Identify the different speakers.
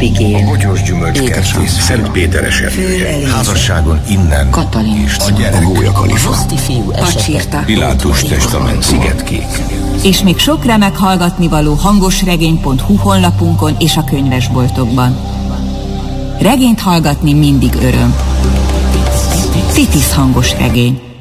Speaker 1: Epigén,
Speaker 2: a Bogyós Gyümölcskertész, Szent Péteres erdője, házasságon innen,
Speaker 1: Katalin,
Speaker 2: a gyerek,
Speaker 3: a Gólya Kalifa,
Speaker 1: Roszti fiú esete,
Speaker 2: Pilátus testament, Szigetkék.
Speaker 4: És még sok remek hallgatnivaló hangosregény.hu honlapunkon és a könyvesboltokban. Regényt hallgatni mindig öröm. Titis hangos regény.